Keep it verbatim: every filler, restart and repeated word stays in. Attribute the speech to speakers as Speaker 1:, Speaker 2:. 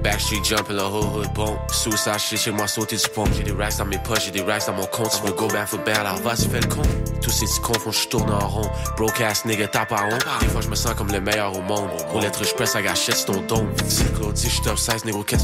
Speaker 1: Backstreet Jump et le hood hood bon. Suicide shit chez moi sauter du pont. J'ai des racks dans mes poches, j'ai des racks dans mon compte. Tu veux go back for bad, alors vas-y fais le con. Tous ces petits cons font je tourne en rond. Broke ass nigga tape à honte. Des fois je me sens comme le meilleur au monde. Pour l'être je presse à gâchette ton don. Claudie, j'suis top seize, négro, qu'est-ce